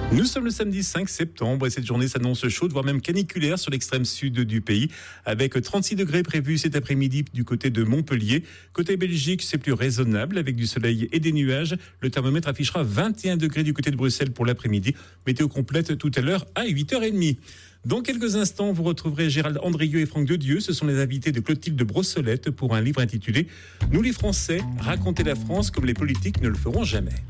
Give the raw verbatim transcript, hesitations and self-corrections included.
Nous sommes le samedi cinq septembre et cette journée s'annonce chaude, voire même caniculaire sur l'extrême sud du pays, avec trente-six degrés prévus cet après-midi du côté de Montpellier. Côté Belgique, c'est plus raisonnable avec du soleil et des nuages. Le thermomètre affichera vingt et un degrés du côté de Bruxelles pour l'après-midi. Météo complète tout à l'heure à huit heures trente. Dans quelques instants, vous retrouverez Gérald Andrieux et Franck Dedieu. Ce sont les invités de Clotilde Brossolette pour un livre intitulé « Nous les Français, raconter la France comme les politiques ne le feront jamais ».